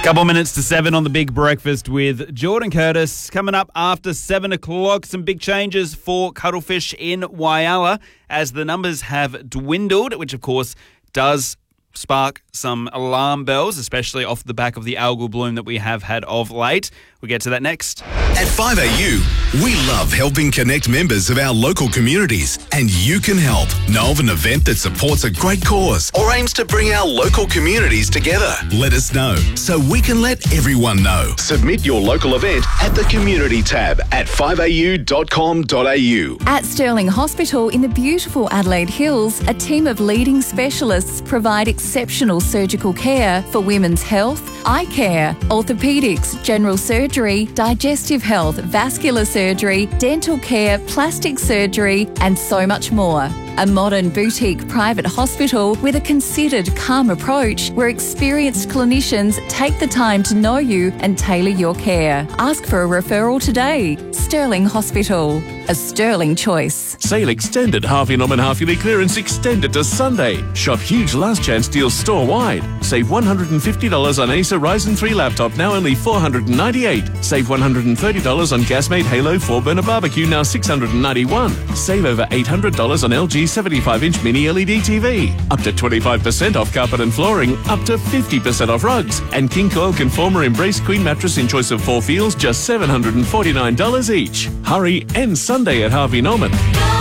Couple minutes to 7 on the Big Breakfast with Jordan Curtis. Coming up after 7 o'clock, some big changes for cuttlefish in Whyalla as the numbers have dwindled, which of course does spark some alarm bells, especially off the back of the algal bloom that we have had of late. We'll get to that next. At 5AU, we love helping connect members of our local communities, and you can help. Know of an event that supports a great cause or aims to bring our local communities together? Let us know so we can let everyone know. Submit your local event at the Community tab at 5au.com.au. At Stirling Hospital in the beautiful Adelaide Hills, a team of leading specialists provide exceptional surgical care for women's health, eye care, orthopaedics, general surgery, digestive health, vascular surgery, dental care, plastic surgery, and so much more. A modern boutique private hospital with a considered, calm approach where experienced clinicians take the time to know you and tailor your care. Ask for a referral today. Stirling Hospital, a Stirling choice. Sale extended. Harvey Norman half-yearly clearance extended to Sunday. Shop huge last chance deals store-wide. Save $150 on Acer Ryzen 3 laptop, now only $498. Save $130 on Gasmate Halo 4-burner barbecue, now $691. Save over $800 on LG 75-inch mini LED TV. Up to 25% off carpet and flooring. Up to 50% off rugs. And King Coil Conformer Embrace Queen mattress in choice of 4 feels, just $749 each. Hurry, end Sunday at Harvey Norman.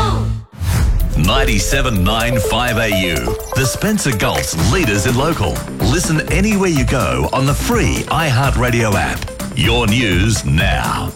97.9 5AU. The Spencer Gulf's leaders in local. Listen anywhere you go on the free iHeartRadio app. Your news now.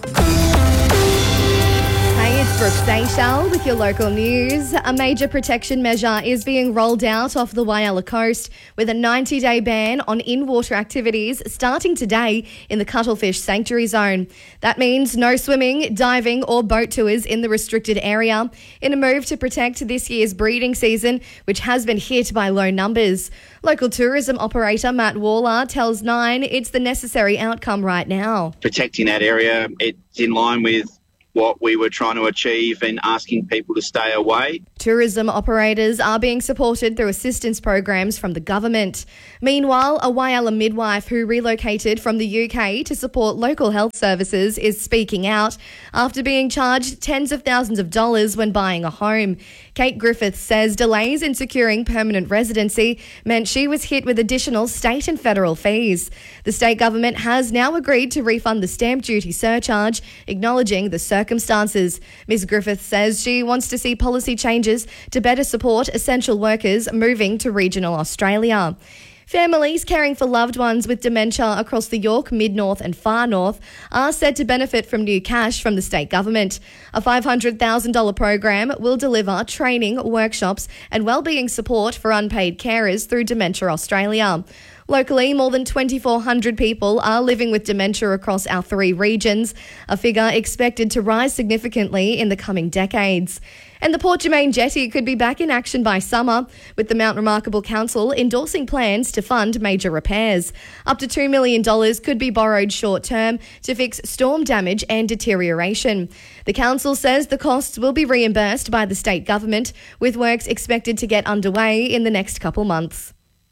Hey, it's Brooke Seychelles with your local news. A major protection measure is being rolled out off the Whyalla coast with a 90-day ban on in-water activities starting today in the Cuttlefish Sanctuary Zone. That means no swimming, diving or boat tours in the restricted area in a move to protect this year's breeding season, which has been hit by low numbers. Local tourism operator Matt Waller tells Nine it's the necessary outcome right now. Protecting that area, it's in line with what we were trying to achieve and asking people to stay away. Tourism operators are being supported through assistance programs from the government. Meanwhile, a Whyalla midwife who relocated from the UK to support local health services is speaking out after being charged tens of thousands of dollars when buying a home. Kate Griffiths says delays in securing permanent residency meant she was hit with additional state and federal fees. The state government has now agreed to refund the stamp duty surcharge, acknowledging the circumstances. Ms Griffiths says she wants to see policy changes to better support essential workers moving to regional Australia. Families caring for loved ones with dementia across the York, Mid-North and Far North are said to benefit from new cash from the state government. A $500,000 program will deliver training, workshops and wellbeing support for unpaid carers through Dementia Australia. Locally, more than 2,400 people are living with dementia across our 3 regions, a figure expected to rise significantly in the coming decades. And the Port Germain Jetty could be back in action by summer, with the Mount Remarkable Council endorsing plans to fund major repairs. Up to $2 million could be borrowed short-term to fix storm damage and deterioration. The council says the costs will be reimbursed by the state government, with works expected to get underway in the next couple months.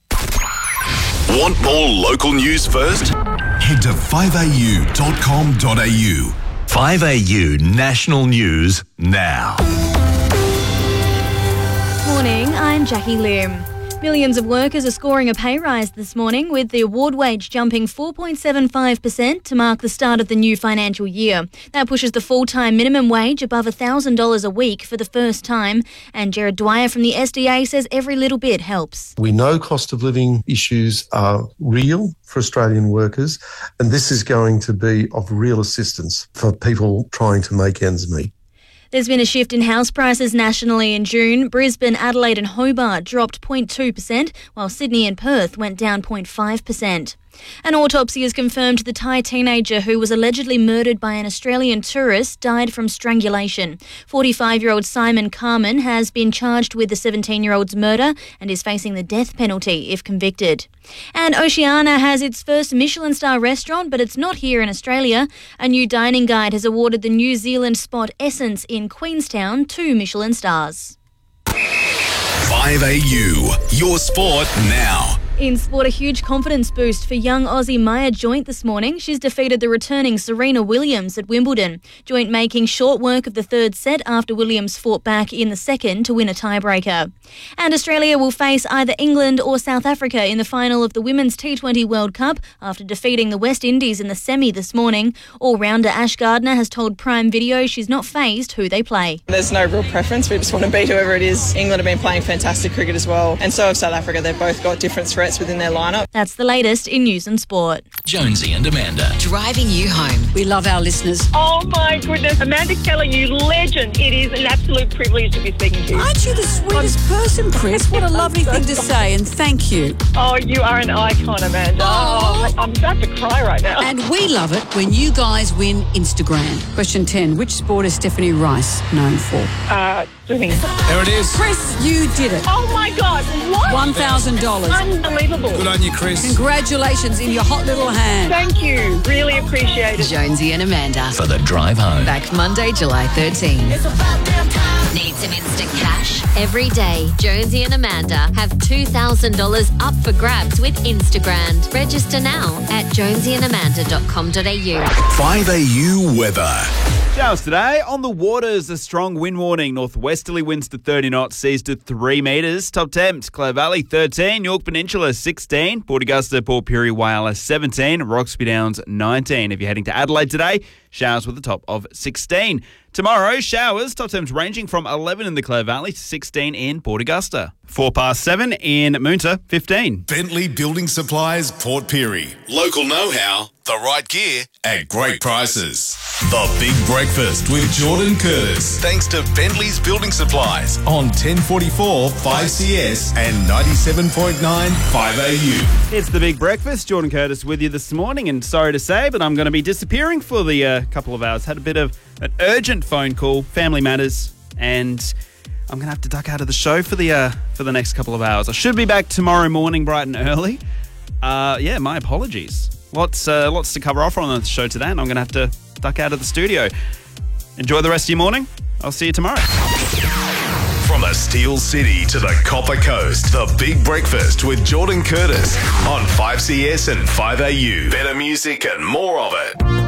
Want more local news first? Head to 5au.com.au. 5AU National News now. Morning, I'm Jackie Lim. Millions of workers are scoring a pay rise this morning, with the award wage jumping 4.75% to mark the start of the new financial year. That pushes the full-time minimum wage above $1,000 a week for the first time. And Gerard Dwyer from the SDA says every little bit helps. We know cost of living issues are real for Australian workers, and this is going to be of real assistance for people trying to make ends meet. There's been a shift in house prices nationally in June. Brisbane, Adelaide and Hobart dropped 0.2%, while Sydney and Perth went down 0.5%. An autopsy has confirmed the Thai teenager who was allegedly murdered by an Australian tourist died from strangulation. 45-year-old Simon Carmen has been charged with the 17-year-old's murder and is facing the death penalty if convicted. And Oceania has its first Michelin star restaurant, but it's not here in Australia. A new dining guide has awarded the New Zealand spot Essence in Queenstown 2 Michelin stars. 5AU, your sport now. In sport, a huge confidence boost for young Aussie Maya Joint this morning. She's defeated the returning Serena Williams at Wimbledon. Joint making short work of the third set after Williams fought back in the second to win a tiebreaker. And Australia will face either England or South Africa in the final of the Women's T20 World Cup after defeating the West Indies in the semi this morning. All-rounder Ash Gardner has told Prime Video she's not fazed who they play. There's no real preference. We just want to beat whoever it is. England have been playing fantastic cricket as well, and so have South Africa. They've both got different threats within their lineup. That's the latest in news and sport. Jonesy and Amanda. Driving you home. We love our listeners. Oh my goodness. Amanda Keller, you legend. It is an absolute privilege to be speaking to you. Aren't you the sweetest person, Chris? What a lovely thing to say, and thank you. Oh, you are an icon, Amanda. Oh, I'm about to cry right now. And we love it when you guys win Instagram. Question 10. Which sport is Stephanie Rice known for? Swimming. There it is. Chris, you did it. Oh my God. What? $1,000. Unbelievable. Good on you, Chris. Congratulations in your hot little hand. Thank you. Really appreciate it. Jonesy and Amanda for the drive home. Back Monday, July 13. Need some instant cash? Every day, Jonesy and Amanda have $2,000 up for grabs with Instagram. Register now at jonesyandamanda.com.au. 5AU weather. Showers today. On the waters, a strong wind warning. Northwesterly winds to 30 knots, seas to 3 metres. Top temps, Clare Valley 13, York Peninsula 16, Port Augusta, Port Pirie, Whyalla 17, Roxby Downs 19. If you're heading to Adelaide today, showers with a top of 16. Tomorrow, showers, top temps ranging from 11 in the Clare Valley to 16 in Port Augusta. 7:04 in Moonta, 15. Bentley Building Supplies, Port Pirie. Local know-how, the right gear at great prices. The Big Breakfast with Jordan Curtis. Thanks to Bentley's Building Supplies on 1044 5CS and 97.9 5AU. It's the Big Breakfast. Jordan Curtis with you this morning, and sorry to say, but I'm going to be disappearing for the couple of hours. Had a bit of an urgent phone call, family matters, and I'm going to have to duck out of the show for the next couple of hours. I should be back tomorrow morning bright and early. My apologies. Lots to cover off on the show today, and I'm going to have to duck out of the studio. Enjoy the rest of your morning. I'll see you tomorrow. From the Steel City to the Copper Coast, the Big Breakfast with Jordan Curtis on 5CS and 5AU. Better music and more of it.